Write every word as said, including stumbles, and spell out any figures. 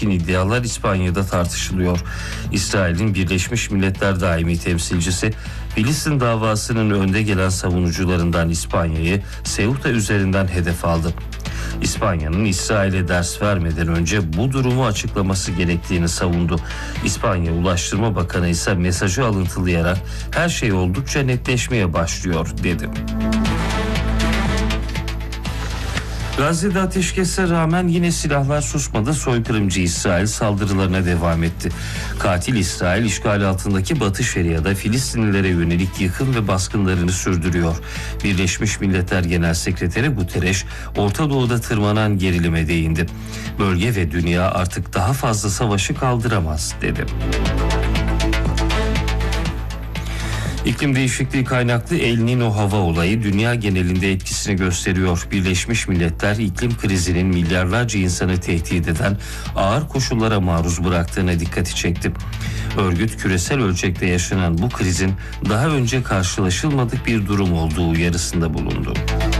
ilişkin iddialar İspanya'da tartışılıyor. İsrail'in Birleşmiş Milletler Daimi Temsilcisi Filistin davasının önde gelen savunucularından İspanya'yı Ceuta üzerinden hedef aldı. İspanya'nın İsrail'e ders vermeden önce bu durumu açıklaması gerektiğini savundu. İspanya Ulaştırma Bakanı ise mesajı alıntılayarak her şey oldukça netleşmeye başlıyor dedi. Gazze'de ateşkese rağmen yine silahlar susmadı. Soykırımcı İsrail saldırılarına devam etti. Katil İsrail işgal altındaki Batı Şeria'da Filistinlilere yönelik yıkım ve baskınlarını sürdürüyor. Birleşmiş Milletler Genel Sekreteri Guterres, Orta Doğu'da tırmanan gerilime değindi. Bölge ve dünya artık daha fazla savaşı kaldıramaz dedi. İklim değişikliği kaynaklı El Niño hava olayı dünya genelinde etkisini gösteriyor. Birleşmiş Milletler iklim krizinin milyarlarca insanı tehdit eden ağır koşullara maruz bıraktığına dikkati çekti. Örgüt küresel ölçekte yaşanan bu krizin daha önce karşılaşılmadık bir durum olduğu uyarısında bulundu.